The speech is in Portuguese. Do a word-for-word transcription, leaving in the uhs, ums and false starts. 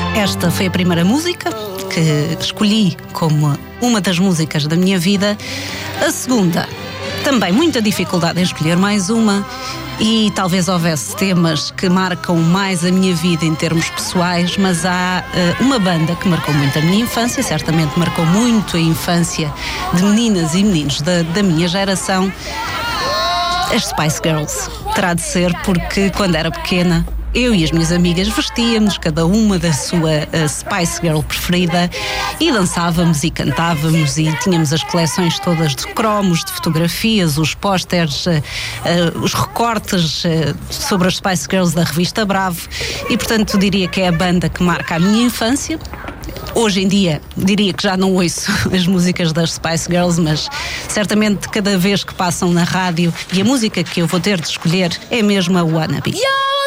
Esta foi a primeira música que escolhi como uma das músicas da minha vida. A segunda, também muita dificuldade em escolher mais uma, e talvez houvesse temas que marcam mais a minha vida em termos pessoais, mas há uh, uma banda que marcou muito a minha infância, certamente marcou muito a infância de meninas e meninos da, da minha geração, as Spice Girls. Terá de ser porque quando era pequena, eu e as minhas amigas vestíamos cada uma da sua uh, Spice Girl preferida e dançávamos e cantávamos e tínhamos as coleções todas de cromos, de fotografias, os pósteres, uh, uh, os recortes uh, sobre as Spice Girls da revista Bravo, e portanto diria que é a banda que marca a minha infância. Hoje em dia diria que já não ouço as músicas das Spice Girls, mas certamente cada vez que passam na rádio, e a música que eu vou ter de escolher é mesmo a Wannabe.